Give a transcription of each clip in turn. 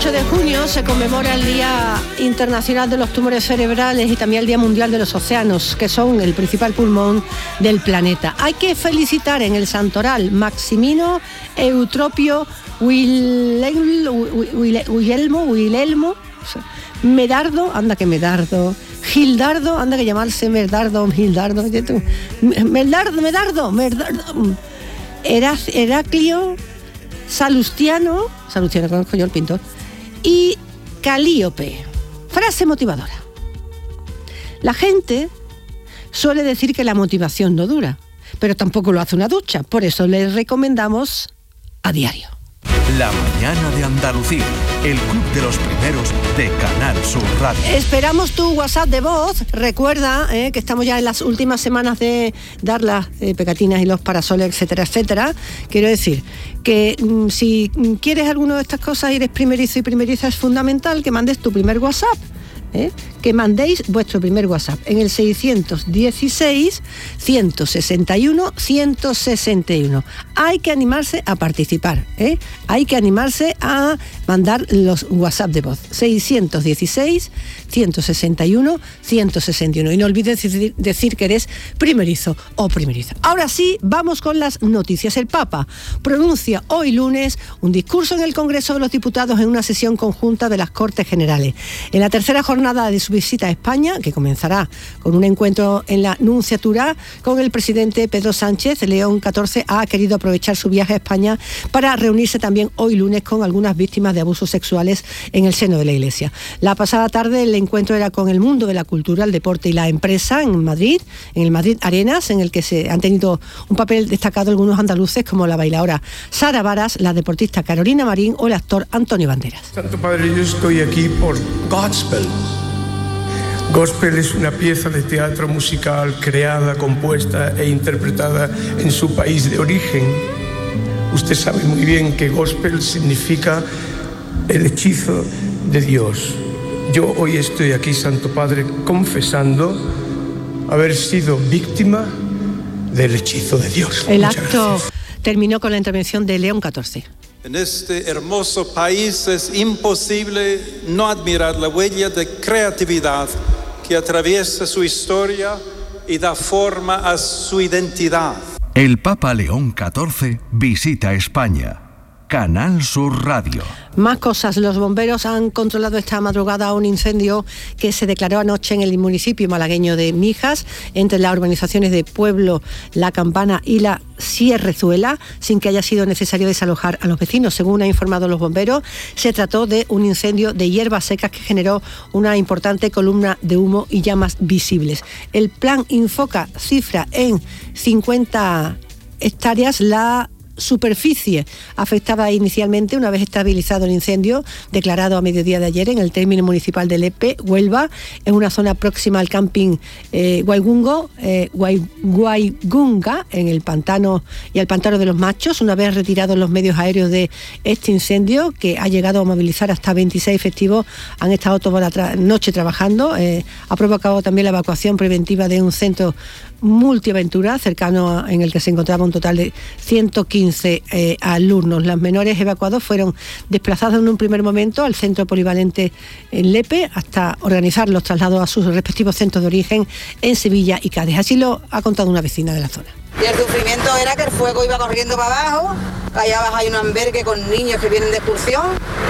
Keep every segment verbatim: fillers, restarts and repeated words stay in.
ocho de junio se conmemora el Día Internacional de los Tumores Cerebrales y también el Día Mundial de los Océanos, que son el principal pulmón del planeta. Hay que felicitar en el santoral Maximino Eutropio Wilhelmo, Wilhelmo, Medardo, anda que Medardo, Gildardo, anda que llamarse Medardo, Gildardo, Medardo, Medardo, Medardo, Heraclio, Salustiano, Salustiano conozco yo, el pintor, y Calíope. Frase motivadora. La gente suele decir que la motivación no dura, pero tampoco lo hace una ducha, por eso les recomendamos a diario. La mañana de Andalucía, el club de los primeros de Canal Sur Radio. Esperamos tu WhatsApp de voz. Recuerda eh, que estamos ya en las últimas semanas de dar las eh, pegatinas y los parasoles, etcétera, etcétera. Quiero decir que mm, si quieres alguna de estas cosas y eres primerizo y primeriza, es fundamental que mandes tu primer WhatsApp. ¿Eh? Que mandéis vuestro primer WhatsApp en el seiscientos dieciséis, ciento sesenta y uno, ciento sesenta y uno. Hay que animarse a participar, ¿eh? Hay que animarse a mandar los WhatsApp de voz. seiscientos dieciséis, ciento sesenta y uno, ciento sesenta y uno. Y no olvides decir, decir que eres primerizo o primeriza. Ahora sí, vamos con las noticias. El Papa pronuncia hoy lunes un discurso en el Congreso de los Diputados en una sesión conjunta de las Cortes Generales. En la tercera jornada de su visita a España, que comenzará con un encuentro en la Nunciatura con el presidente Pedro Sánchez, León catorce ha querido aprovechar su viaje a España para reunirse también hoy lunes con algunas víctimas de abusos sexuales en el seno de la Iglesia. La pasada tarde el encuentro era con el mundo de la cultura, el deporte y la empresa en Madrid, en el Madrid Arenas, en el que se han tenido un papel destacado algunos andaluces como la bailaora Sara Varas, la deportista Carolina Marín o el actor Antonio Banderas. Santo Padre, yo estoy aquí por Gospel. Gospel es una pieza de teatro musical creada, compuesta e interpretada en su país de origen. Usted sabe muy bien que gospel significa el hechizo de Dios. Yo hoy estoy aquí, Santo Padre, confesando haber sido víctima del hechizo de Dios. El Muchas acto gracias. Terminó con la intervención de León catorce. En este hermoso país es imposible no admirar la huella de creatividad que atraviesa su historia y da forma a su identidad. El Papa León catorce visita España. Canal Sur Radio. Más cosas. Los bomberos han controlado esta madrugada un incendio que se declaró anoche en el municipio malagueño de Mijas, entre las urbanizaciones de Pueblo, La Campana y La Sierrezuela, sin que haya sido necesario desalojar a los vecinos. Según han informado los bomberos, se trató de un incendio de hierbas secas que generó una importante columna de humo y llamas visibles. El plan Infoca cifra en cincuenta hectáreas la superficie afectada inicialmente una vez estabilizado el incendio declarado a mediodía de ayer en el término municipal de Lepe, Huelva, en una zona próxima al camping eh, Guaygungo, eh, Guay, Guaygunga, en el pantano y al pantano de los Machos. Una vez retirados los medios aéreos de este incendio, que ha llegado a movilizar hasta veintiséis efectivos, han estado toda la tra- noche trabajando. Eh, ha provocado también la evacuación preventiva de un centro multiaventura cercano a, en el que se encontraba un total de ciento quince eh, alumnos. Los menores evacuados fueron desplazados en un primer momento al centro polivalente en Lepe hasta organizar los traslados a sus respectivos centros de origen en Sevilla y Cádiz. Así lo ha contado una vecina de la zona. Y el sufrimiento era que el fuego iba corriendo para abajo, que allá abajo hay un albergue con niños que vienen de excursión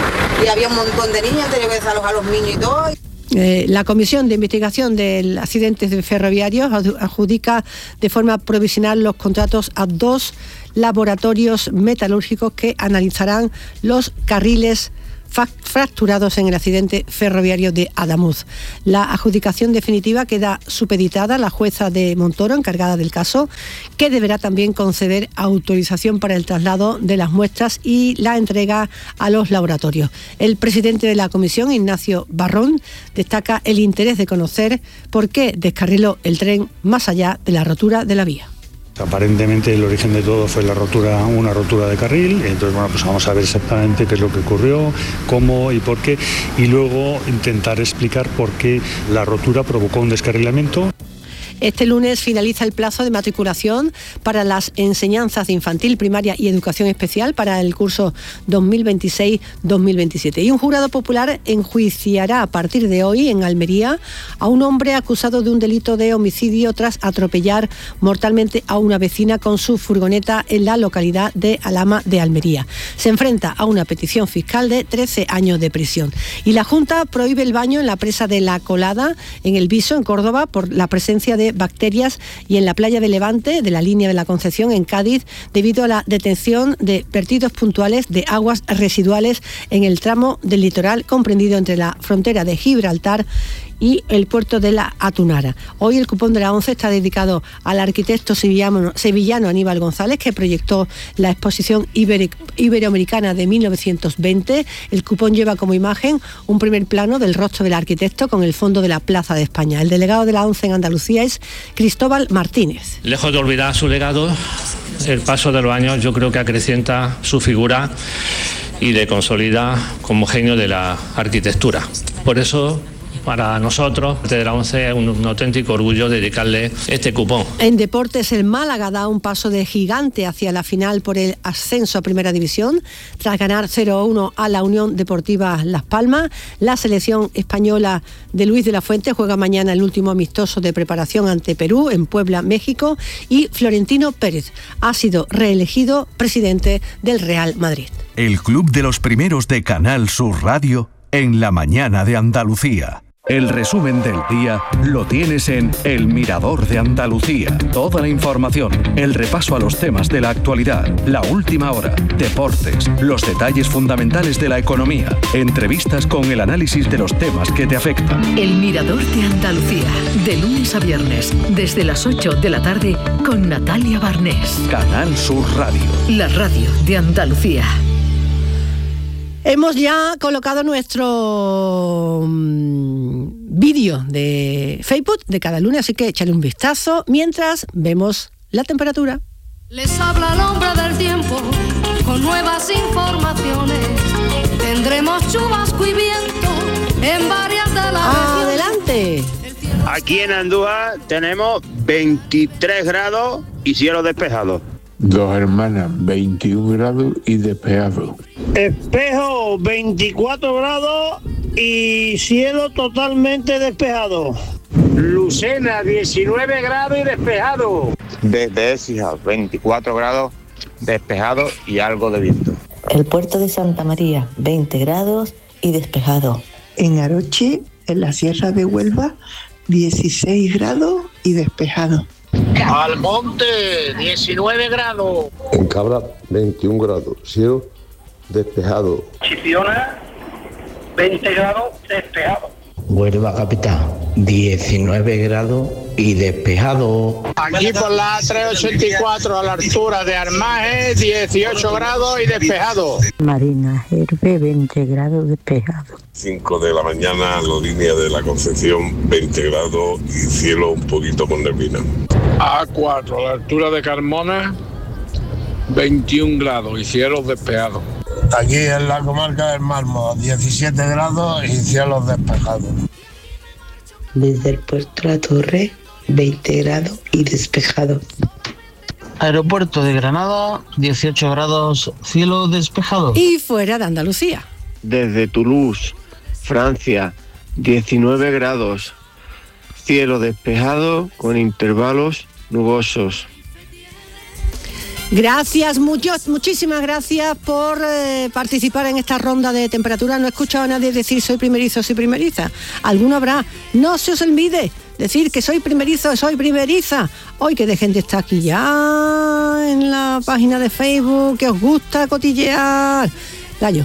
y había un montón de niños, tenía que desalojar a los niños y todo. Eh, la Comisión de Investigación del Accidente Ferroviario adjudica de forma provisional los contratos a dos laboratorios metalúrgicos que analizarán los carriles fracturados en el accidente ferroviario de Adamuz. La adjudicación definitiva queda supeditada a la jueza de Montoro, encargada del caso, que deberá también conceder autorización para el traslado de las muestras y la entrega a los laboratorios. El presidente de la comisión, Ignacio Barrón, destaca el interés de conocer por qué descarriló el tren más allá de la rotura de la vía. Aparentemente el origen de todo fue la rotura, una rotura de carril, entonces bueno, pues vamos a ver exactamente qué es lo que ocurrió, cómo y por qué, y luego intentar explicar por qué la rotura provocó un descarrilamiento. Este lunes finaliza el plazo de matriculación para las enseñanzas de infantil, primaria y educación especial para el curso dos mil veintiséis dos mil veintisiete. Y un jurado popular enjuiciará a partir de hoy en Almería a un hombre acusado de un delito de homicidio tras atropellar mortalmente a una vecina con su furgoneta en la localidad de Alhama de Almería. Se enfrenta a una petición fiscal de trece años de prisión. Y la Junta prohíbe el baño en la presa de La Colada, en El Viso, en Córdoba, por la presencia de bacterias, y en la playa de Levante, de la línea de la Concepción, en Cádiz, debido a la detención de vertidos puntuales de aguas residuales en el tramo del litoral comprendido entre la frontera de Gibraltar y el puerto de la Atunara. Hoy el cupón de la ONCE está dedicado al arquitecto sevillano, sevillano Aníbal González, que proyectó la exposición Iberi- iberoamericana de mil novecientos veinte. El cupón lleva como imagen un primer plano del rostro del arquitecto con el fondo de la Plaza de España. El delegado de la ONCE en Andalucía es Cristóbal Martínez. Lejos de olvidar su legado, el paso de los años yo creo que acrecienta su figura y le consolida como genio de la arquitectura. Por eso, para nosotros, desde la ONCE, es un, un auténtico orgullo dedicarle este cupón. En deportes, el Málaga da un paso de gigante hacia la final por el ascenso a Primera División. Tras ganar cero a uno a la Unión Deportiva Las Palmas, la selección española de Luis de la Fuente juega mañana el último amistoso de preparación ante Perú, en Puebla, México, y Florentino Pérez ha sido reelegido presidente del Real Madrid. El Club de los Primeros de Canal Sur Radio en la mañana de Andalucía. El resumen del día lo tienes en El Mirador de Andalucía. Toda la información, el repaso a los temas de la actualidad, la última hora, deportes, los detalles fundamentales de la economía, entrevistas con el análisis de los temas que te afectan. El Mirador de Andalucía, de lunes a viernes, desde las ocho de la tarde, con Natalia Barnés. Canal Sur Radio. La radio de Andalucía. Hemos ya colocado nuestro mmm, vídeo de Facebook de cada lunes, así que échale un vistazo mientras vemos la temperatura. Les habla el hombre del tiempo con nuevas informaciones. Tendremos chubasco y viento en varias de las ¡Adelante! Aquí en Andújar tenemos veintitrés grados y cielo despejado. Dos Hermanas, veintiún grados y despejado. Espejo, veinticuatro grados y cielo totalmente despejado. Lucena, diecinueve grados y despejado. Desde Écija, veinticuatro grados, despejado y algo de viento. El puerto de Santa María, veinte grados y despejado. En Aroche, en la Sierra de Huelva, dieciséis grados y despejado. Almonte, diecinueve grados. En Cabra, veintiún grados, cielo despejado. Chipiona, veinte grados, despejado. Huelva capital, diecinueve grados y despejado. Aquí por la trescientos ochenta y cuatro a la altura de Armaje, dieciocho grados y despejado. Marina Herbe, veinte grados despejado. cinco de la mañana, la línea de la Concepción, veinte grados y cielo un poquito con neblina. A cuatro, a la altura de Carmona, veintiún grados y cielos despejados. Aquí en la comarca del Mármol, diecisiete grados y cielos despejados. Desde el puerto La Torre, veinte grados y despejado. Aeropuerto de Granada, dieciocho grados, cielo despejado. Y fuera de Andalucía. Desde Toulouse, Francia, diecinueve grados, cielo despejado con intervalos nubosos. Gracias, muchos, muchísimas gracias por eh, participar en esta ronda de temperatura. No he escuchado a nadie decir soy primerizo, soy primeriza. Alguno habrá. No se os olvide decir que soy primerizo, soy primeriza. Hoy que de gente está aquí ya en la página de Facebook, que os gusta cotillear.